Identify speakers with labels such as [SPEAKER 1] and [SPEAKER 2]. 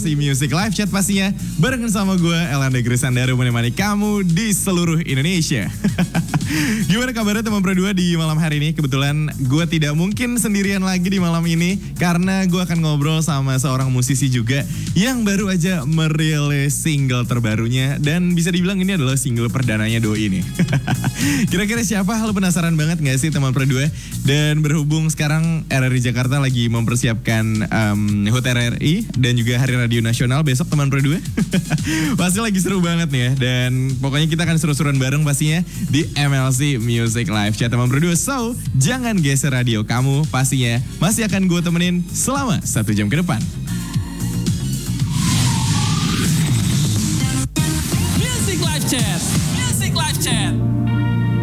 [SPEAKER 1] MLC Music Live Chat pastinya barengan sama gue Elanda Grisandaro menemani kamu di seluruh Indonesia. Gimana kabarnya teman Pro 2 di malam hari ini? Kebetulan gue tidak mungkin sendirian lagi di malam ini karena gue akan ngobrol sama seorang musisi juga yang baru aja merilis single terbarunya dan bisa dibilang ini adalah single perdananya Doi ini. Kira-kira siapa? Lo penasaran banget gak sih teman Pro 2? Dan berhubung sekarang RRI Jakarta lagi mempersiapkan HUT RRI dan juga Hari Radio Nasional besok teman Pro 2. Pasti lagi seru banget nih ya. Dan pokoknya kita akan seru-seruan bareng pastinya di MLC Music Live Chat teman Pro 2. So, jangan geser radio kamu, pastinya masih akan gue temenin selama 1 jam ke depan.
[SPEAKER 2] Music Live Chat.